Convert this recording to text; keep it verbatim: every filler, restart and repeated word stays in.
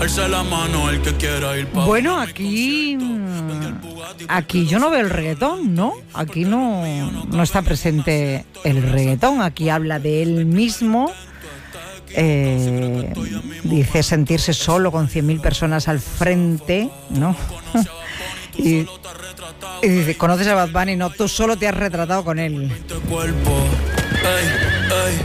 Bueno, aquí aquí yo no veo el reggaetón, ¿no? Aquí no, no está presente el reggaetón. Aquí habla de él mismo. Eh, dice sentirse solo con cien mil personas al frente, ¿no? y, y dice, ¿conoces a Bad Bunny? No, tú solo te has retratado con él.